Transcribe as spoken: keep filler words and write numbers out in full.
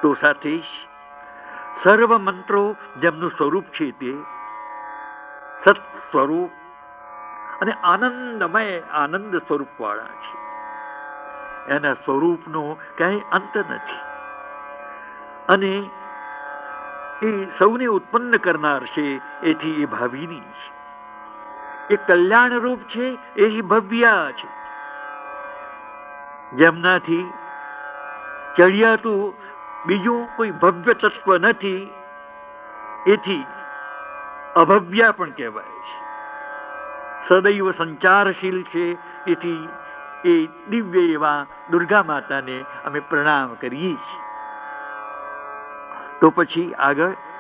તો સાથે સર્વ મંત્રો જેમનું સ્વરૂપ છે તે સત સ્વરૂપ અને આનંદમય આનંદ સ્વરૂપ વાળા છે. એના સ્વરૂપનો ક્યાંય અંત નથી અને એ સૌને ઉત્પન્ન કરનાર છે. એથી એ ભાવિની છે, એ કલ્યાણ રૂપ છે, એ ભવ્ય છે. જેમનાથી ચડિયાતું બીજું કોઈ ભવ્ય તત્વ નથી, એથી અભવ્ય પણ કહેવાય છે. સદૈવ સંચારશીલ છે. એથી એ દિવ્ય એવા દુર્ગા માતાને અમે પ્રણામ કરીએ છીએ. તો પછી આગળ